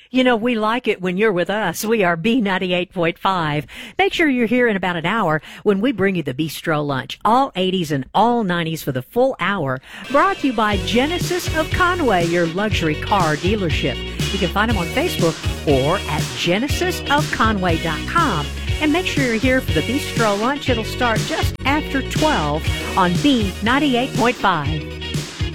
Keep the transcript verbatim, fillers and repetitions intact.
You know, we like it when you're with us. We are B ninety-eight point five. Make sure you're here in about an hour when we bring you the Bistro Lunch, all eighties and all nineties for the full hour. Brought to you by Genesis of Conway, your luxury car dealership. You can find them on Facebook or at genesis of conway dot com. And make sure you're here for the Bistro Lunch. It'll start just after twelve on B ninety-eight point five.